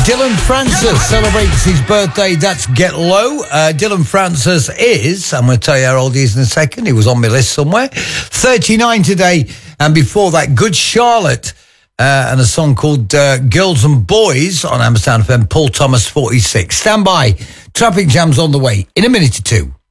Dylan Francis celebrates his birthday. That's Get Low. Dylan Francis is, I'm going to tell you how old he is in a second. He was on my list somewhere. 39 today. And before that, Good Charlotte and a song called Girls and Boys on Amsterdam FM. Paul Thomas, 46. Stand by. Traffic jam's on the way in a minute or two.